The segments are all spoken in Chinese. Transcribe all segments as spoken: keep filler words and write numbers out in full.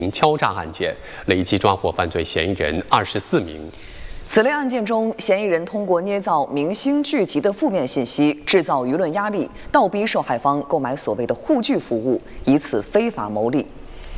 敲诈案件，累计抓获犯罪嫌疑人二十四名。 此类案件中，嫌疑人通过捏造明星剧集的负面信息，制造舆论压力，倒逼受害方购买所谓的沪剧服务，以此非法牟利。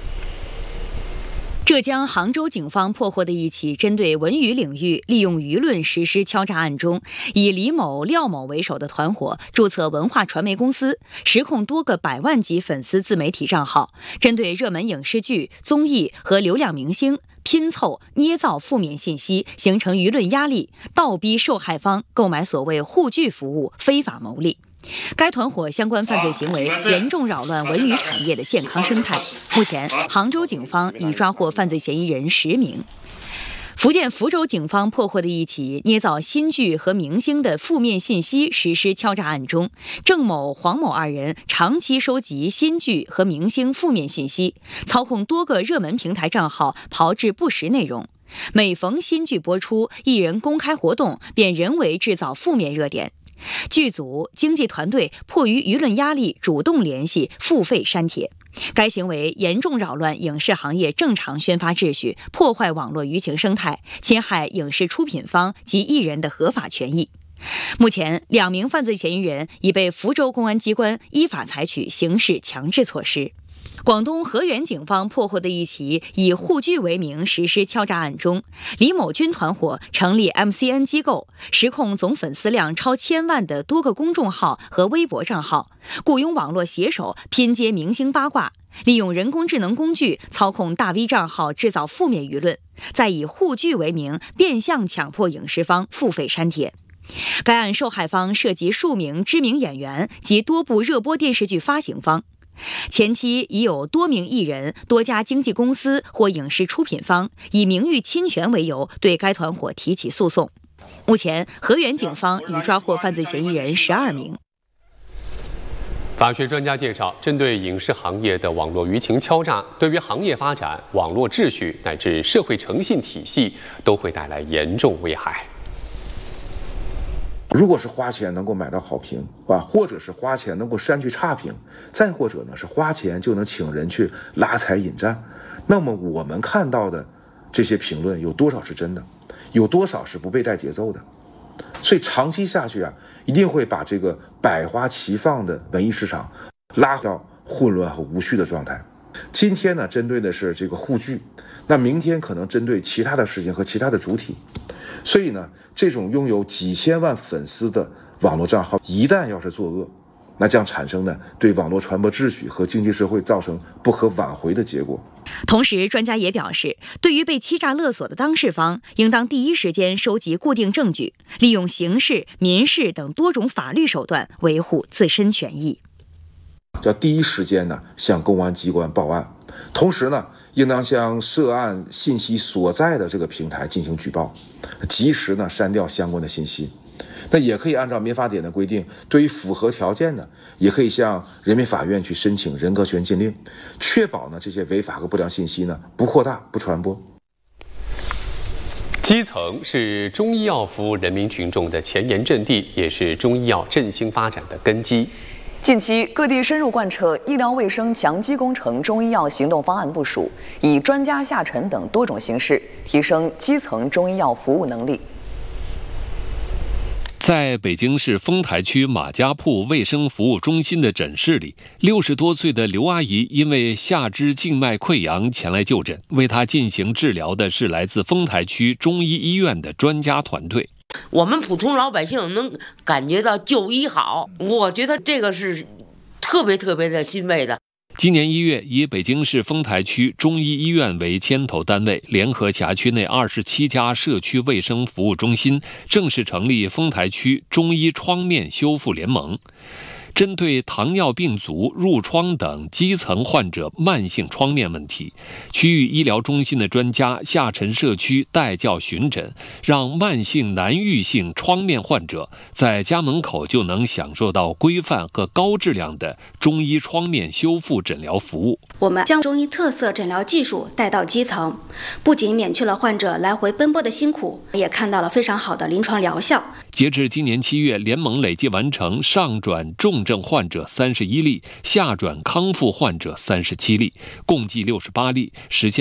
浙江杭州警方破获的一起针对文娱领域利用舆论实施敲诈案中，以李某、廖某为首的团伙注册文化传媒公司，实控多个百万级粉丝自媒体账号，针对热门影视剧、综艺和流量明星拼凑、捏造负面信息，形成舆论压力，倒逼受害方购买所谓沪剧服务，非法牟利。该团伙相关犯罪行为严重扰乱文娱产业的健康生态。目前，杭州警方已抓获犯罪嫌疑人十名。福建福州警方破获的一起捏造新剧和明星的负面信息实施敲诈案中，郑某、黄某二人长期收集新剧和明星负面信息，操控多个热门平台账号，炮制不实内容。每逢新剧播出，艺人公开活动，便人为制造负面热点。剧组、经纪团队迫于舆论压力，主动联系、付费删帖。该行为严重扰乱影视行业正常宣发秩序，破坏网络舆情生态，侵害影视出品方及艺人的合法权益。目前，两名犯罪嫌疑人已被福州公安机关依法采取刑事强制措施。广东河源警方破获的一起以沪剧为名实施敲诈案中，李某军团伙成立 M C N 机构，实控总粉丝量超千万的多个公众号和微博账号，雇佣网络写手拼接明星八卦，利用人工智能工具操控大 V 账号，制造负面舆论，再以沪剧为名变相强迫影视方付费删帖。该案受害方涉及数名知名演员及多部热播电视剧发行方。前期已有多名艺人、多家经纪公司或影视出品方以名誉侵权为由对该团伙提起诉讼。目前，河源警方已抓获犯罪嫌疑人十二名。 法学专家介绍，针对影视行业的网络舆情敲诈，对于行业发展、网络秩序乃至社会诚信体系都会带来严重危害。 如果是花钱能够买到好评啊，或者是花钱能够删去差评，再或者呢是花钱就能请人去拉踩引战，那么我们看到的这些评论有多少是真的，有多少是不被带节奏的？所以长期下去啊，一定会把这个百花齐放的文艺市场拉到混乱和无序的状态。今天呢，针对的是这个沪剧，那明天可能针对其他的事情和其他的主体。所以呢，这种拥有几千万粉丝的网络账号，一旦要是作恶，那将产生呢对网络传播秩序和经济社会造成不可挽回的结果。 同时，专家也表示，对于被欺诈勒索的当事方，应当第一时间收集固定证据，利用刑事、民事等多种法律手段维护自身权益。 要第一时间呢向公安机关报案，同时呢，应当向涉案信息所在的这个平台进行举报，及时呢删掉相关的信息。那也可以按照民法典的规定，对于符合条件的，也可以向人民法院去申请人格权禁令，确保呢这些违法和不良信息呢不扩大、不传播。 基层是中医药服务人民群众的前沿阵地，也是中医药振兴发展的根基。 近期，各地深入贯彻医疗卫生强基工程中医药行动方案部署，以专家下沉等多种形式提升基层中医药服务能力。 在北京市丰台区马家铺卫生服务中心的诊室里，六十多岁的刘阿姨因为下肢静脉溃疡前来就诊，为她进行治疗的是来自丰台区中医医院的专家团队。 我们普通老百姓能感觉到就医好，我觉得这个是特别特别的欣慰的。 今年一月，以北京市丰台区中医医院为牵头单位，联合辖区内二十七家社区卫生服务中心，正式成立丰台区中医创面修复联盟。针对糖尿病足、褥疮等基层患者慢性创面问题，区域医疗中心的专家下沉社区带教巡诊，让慢性难愈性创面患者在家门口就能享受到规范和高质量的中医创面修复诊疗服务。 我们将中医特色诊疗技术带到基层，不仅免去了患者来回奔波的辛苦，也看到了非常好的临床疗效。 截至今年七月，联盟累计完成上转重症患者三十一例，下转康复患者三十七例，共计六十八例，实现